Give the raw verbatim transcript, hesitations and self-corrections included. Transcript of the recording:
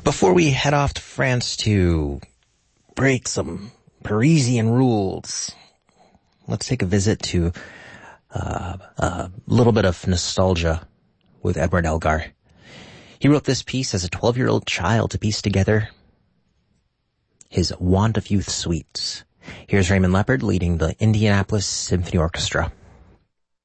Before we head off to France to break some Parisian rules, let's take a visit to uh, a little bit of nostalgia with Edward Elgar. He wrote this piece as a twelve-year-old child to piece together his Want of Youth suites. Here's Raymond Leopard leading the Indianapolis Symphony Orchestra.